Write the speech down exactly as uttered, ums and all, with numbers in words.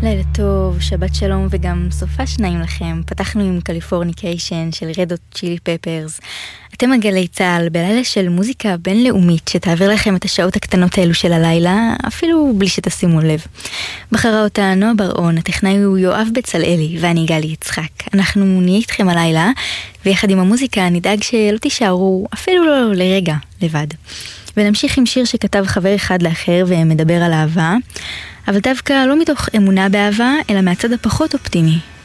לילה טוב, שבת שלום וגם סופה שניים לכם. פתחנו עם קליפורניקיישן של רד הוט צ'ילי פפרס. אתם הגלי צהל בלילה של מוזיקה בינלאומית שתעביר לכם את השעות הקטנות האלו של הלילה, אפילו בלי שתשימו לב. בחרה אותה נועה בר-און, הטכנאי הוא יואב בצלאלי ואני גלי יצחק. אנחנו נהיה איתכם הלילה, ויחד עם המוזיקה נדאג שלא תישארו אפילו לא לרגע לבד. ונמשיך עם שיר שכתב חבר אחד לאחר ומדבר על אהבה, אבל דווקא לא מתוך אמונה באהבה, אלא מהצד הפחות אופטימי.